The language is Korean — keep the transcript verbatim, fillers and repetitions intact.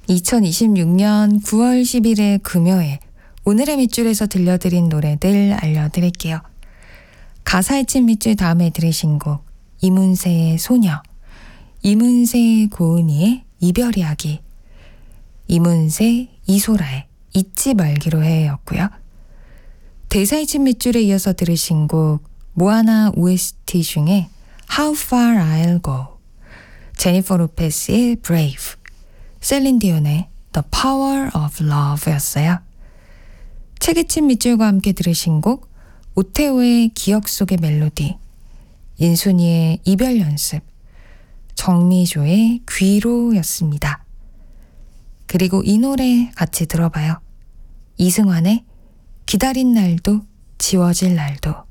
이천이십육년 구월 십일일 금요일, 오늘의 밑줄에서 들려드린 노래들 알려드릴게요. 가사의 친 밑줄 다음에 들으신 곡 이문세의 소녀, 이문세 고은이의 이별 이야기, 이문세 이소라의 잊지 말기로 해였고요. 대사의 친 밑줄에 이어서 들으신 곡 모아나 오에스티 중에 How Far I'll Go, 제니퍼 로페스의 Brave, 셀린 디온의 The Power of Love였어요. 책의 친 밑줄과 함께 들으신 곡 오테오의 기억 속의 멜로디, 인순이의 이별 연습, 정미조의 귀로였습니다. 그리고 이 노래 같이 들어봐요. 이승환의 기다린 날도 지워질 날도.